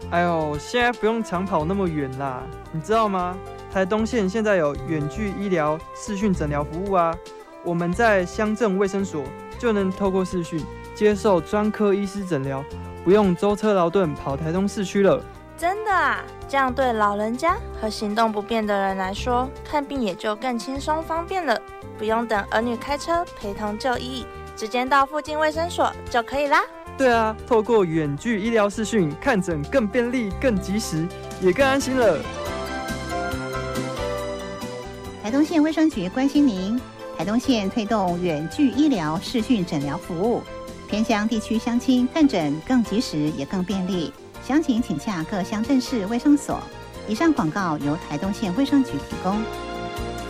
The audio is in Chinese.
哎呦，现在不用长跑那么远啦，你知道吗？台东县现在有远距医疗视讯诊疗服务啊，我们在乡镇卫生所就能透过视讯接受专科医师诊疗，不用舟车劳顿跑台东市区了。 真的啊，这样对老人家和行动不便的人来说，看病也就更轻松方便了，不用等儿女开车陪同就医，直接到附近卫生所就可以啦。 对啊，透过远距医疗视讯看诊更便利、更及时，也更安心了。 台东县卫生局关心您，台东县推动远距医疗视讯诊疗服务，偏乡地区乡亲看诊更及时也更便利。详情请洽各乡镇市卫生所。以上广告由台东县卫生局提供。